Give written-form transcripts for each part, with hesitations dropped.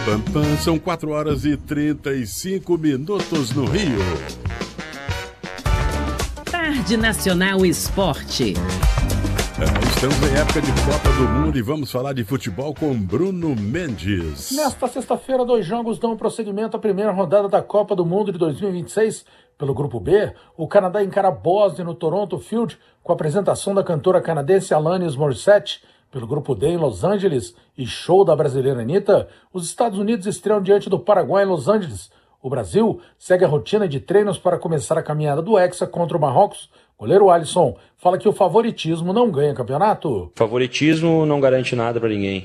São 4h35 no Rio. Tarde Nacional Esporte. Estamos em época de Copa do Mundo e vamos falar de futebol com Bruno Mendes. Nesta sexta-feira, 2 jogos dão prosseguimento à primeira rodada da Copa do Mundo de 2026. Pelo Grupo B, o Canadá encara a Bósnia no Toronto Field com a apresentação da cantora canadense Alanis Morissette. Pelo Grupo D, em Los Angeles, e show da brasileira Anitta, os Estados Unidos estreiam diante do Paraguai em Los Angeles. O Brasil segue a rotina de treinos para começar a caminhada do Hexa contra o Marrocos. Goleiro Alisson fala que o favoritismo não ganha campeonato. Favoritismo não garante nada para ninguém.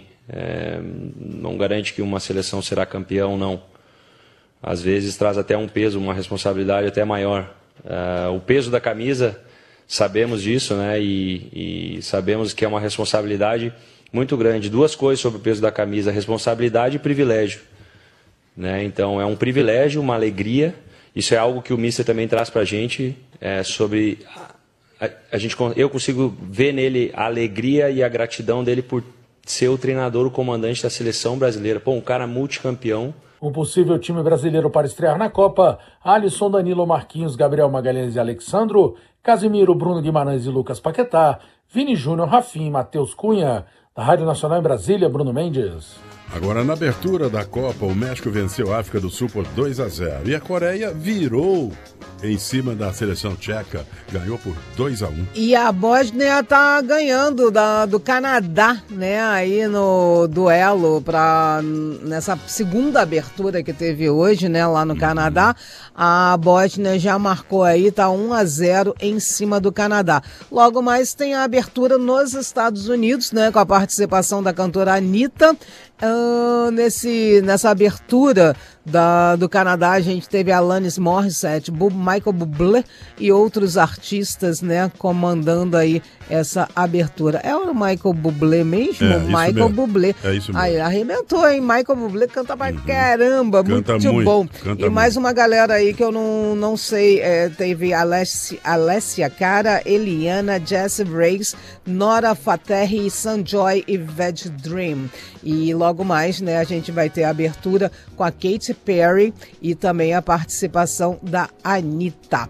Não garante que uma seleção será campeão, não. Às vezes traz até um peso, uma responsabilidade até maior. O peso da camisa, sabemos disso, né? E sabemos que é uma responsabilidade muito grande. Duas coisas sobre o peso da camisa: responsabilidade e privilégio. Né? Então é um privilégio, uma alegria. Isso é algo que o Mister também traz para a gente, sobre eu consigo ver nele a alegria e a gratidão dele por ser o treinador, o comandante da seleção brasileira. Pô, um cara multicampeão. Um possível time brasileiro para estrear na Copa: Alisson, Danilo, Marquinhos, Gabriel Magalhães e Alexandro, Casimiro, Bruno Guimarães e Lucas Paquetá, Vini Júnior, Rafinha e Matheus Cunha. Da Rádio Nacional em Brasília, Bruno Mendes. Agora, na abertura da Copa, o México venceu a África do Sul por 2-0. E a Coreia virou em cima da seleção tcheca, ganhou por 2-1. E a Bósnia tá ganhando do Canadá, né? Aí no duelo, nessa segunda abertura que teve hoje, né? Lá no Canadá, a Bósnia já marcou aí, tá 1-0 em cima do Canadá. Logo mais tem a abertura nos Estados Unidos, né? Com a participação da cantora Anitta. Nessa abertura do Canadá, a gente teve Alanis Morissette, Michael Bublé e outros artistas, né, comandando aí essa abertura. É o Michael Bublé mesmo? Michael Bublé. É isso mesmo. Aí, arrebentou, hein? Michael Bublé canta pra caramba, canta muito bom. Canta mais uma galera aí que eu não sei, teve Alessia Cara, Eliana, Jessie Grace, Nora Fatehi, Sanjoy e Veg Dream. E logo mais, né, a gente vai ter a abertura com a Katy Perry e também a participação da Anitta.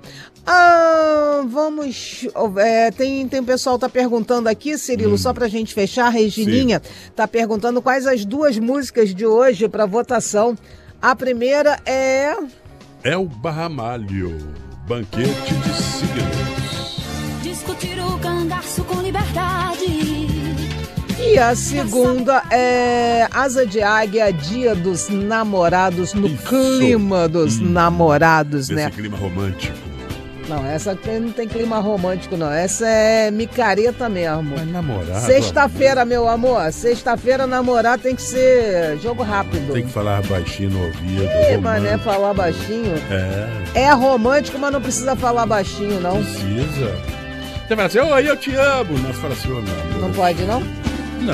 Tem pessoal tá perguntando aqui, Cirilo, só pra gente fechar, a Regininha tá perguntando quais as duas músicas de hoje para votação. A primeira é Elba Ramalho, Banquete de Signos. Discutir o cangaço com liberdade. E a segunda é Asa de Águia, Dia dos Namorados, no clima dos namorados, né? Esse clima romântico. Não, essa aqui não tem clima romântico, não. Essa é micareta mesmo. Mas namorar. Sexta-feira, meu amor. Sexta-feira, namorar tem que ser jogo rápido. Tem que falar baixinho no ouvido. Mas não é falar baixinho? É romântico, mas não precisa falar baixinho, não. Precisa. Você fala assim, oi, eu te amo. Nós falamos assim, não. Não pode, não? Não,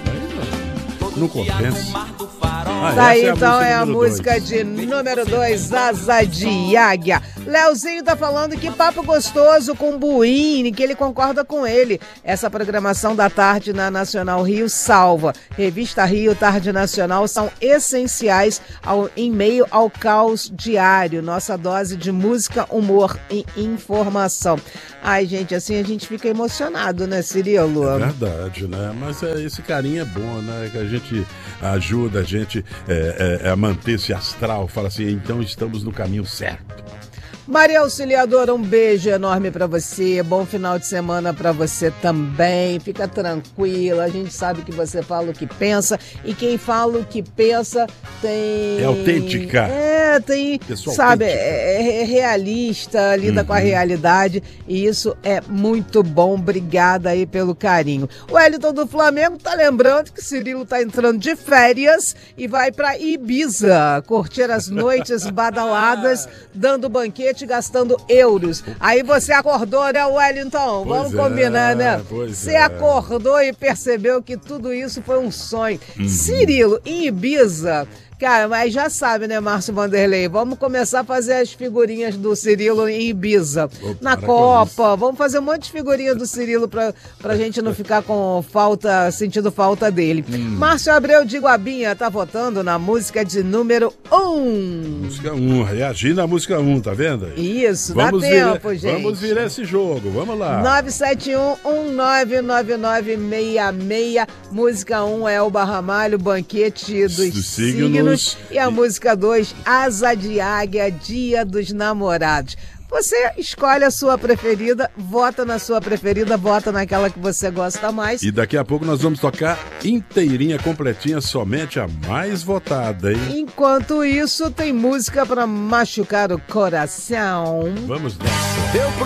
não compensa. Daí então é a música de número 2, Asa de Águia. Leozinho tá falando que papo gostoso com Buini, que ele concorda com ele. Essa programação da tarde na Nacional Rio salva. Revista Rio, Tarde Nacional são essenciais em meio ao caos diário. Nossa dose de música, humor e informação. Ai, gente, assim a gente fica emocionado, né, Cirilo? É verdade, né? Mas esse carinho é bom, né? Que a gente ajuda a gente a manter esse astral. Fala assim, então estamos no caminho certo. Maria Auxiliadora, um beijo enorme pra você, bom final de semana pra você também, fica tranquila, a gente sabe que você fala o que pensa, e quem fala o que pensa tem... É autêntica. Tem, pessoal, sabe, autêntica. É realista, lida com a realidade, e isso é muito bom, obrigada aí pelo carinho. O Wellington do Flamengo tá lembrando que Cirilo tá entrando de férias e vai pra Ibiza, curtir as noites badaladas, dando banquete, gastando euros. Aí você acordou, né, Wellington? Vamos combinar, né? Você acordou e percebeu que tudo isso foi um sonho. Cirilo, em Ibiza, Cara, mas já sabe, né, Márcio Vanderlei? Vamos começar a fazer as figurinhas do Cirilo em Ibiza. Na Copa, vamos fazer um monte de figurinha do Cirilo pra gente não ficar com sentindo falta dele. Márcio Abreu de Guabinha tá votando na música de número 1. Música 1, reagindo à música 1, tá vendo aí? Isso, dá tempo, gente. Vamos virar esse jogo, vamos lá. 971-199966. Música 1 é Elba Ramalho, Banquete dos Signos. E a música 2, Asa de Águia, Dia dos Namorados. Você escolhe a sua preferida, vota na sua preferida, vota naquela que você gosta mais. E daqui a pouco nós vamos tocar inteirinha, completinha, somente a mais votada, hein? Enquanto isso, tem música pra machucar o coração. Vamos nessa.